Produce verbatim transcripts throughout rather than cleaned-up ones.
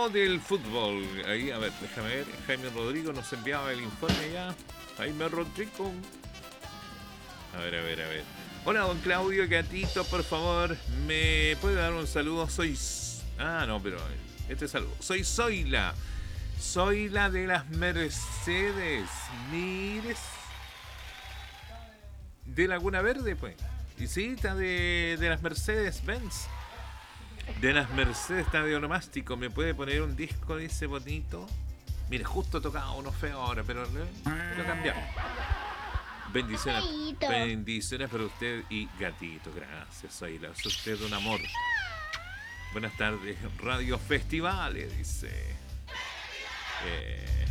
Hablemos del fútbol. Ahí, a ver, déjame ver. Jaime Rodrigo nos enviaba el informe ya. Jaime Rodrigo. A ver, a ver, a ver. Hola, don Claudio Gatito, por favor, ¿me puede dar un saludo? Soy... Ah, no, pero este saludo. Soy Zoila. Zoila de las Mercedes. Mires. De Laguna Verde, pues. Y sí, está de, de las Mercedes-Benz. De las Mercedes, está de onomástico. ¿Me puede poner un disco de ese bonito? Mire, justo tocaba uno feo ahora, pero lo cambiamos. Bendiciones, bendiciones para usted y Gatito. Gracias, Zoila. Es usted un amor. Buenas tardes, Radio Festivales, dice. Eh,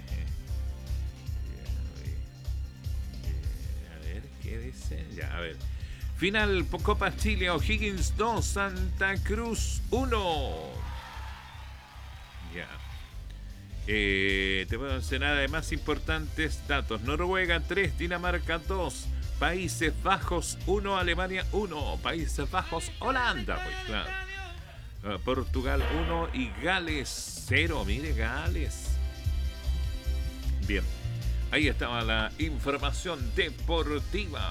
a ver, ¿qué dice? Ya, a ver. Final Copa Chile, O'Higgins dos, Santa Cruz uno. Ya. Eh, te puedo mencionar además importantes datos. Noruega tres, Dinamarca dos, Países Bajos uno, Alemania uno, Países Bajos, Holanda, pues claro. Uh, Portugal uno y Gales cero. Mire, Gales. Bien, ahí estaba la información deportiva.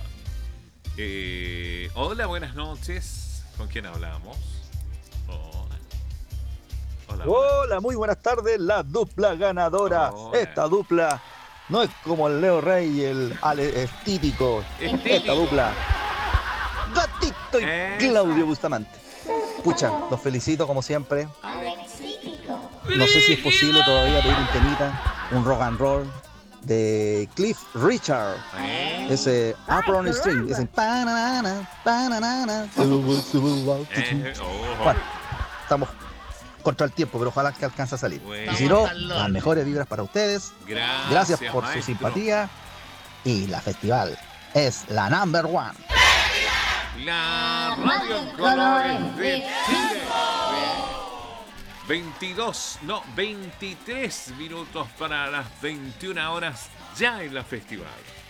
Eh, hola, buenas noches. ¿Con quién hablamos? Hola. Hola, hola. Hola, muy buenas tardes. La dupla ganadora. Hola. Esta dupla no es como el Leo Rey y el Ale Estítico. Esta dupla, Gatito y eh. Claudio Bustamante. Pucha, los felicito como siempre. No sé si es posible todavía pedir un temita, un rock and roll de Cliff Richard, ¿eh? Ese Up on String, ese banana, banana. Eh, oh. Bueno, estamos contra el tiempo, pero ojalá que alcance a salir. Bueno. Y si no, las mejores vibras para ustedes. Gracias, Gracias por maestro. Su simpatía. Y la festival es la number one. La Radio Colores de Chile. veintidós, no, veintitrés minutos para las veintiuna horas ya en la festival.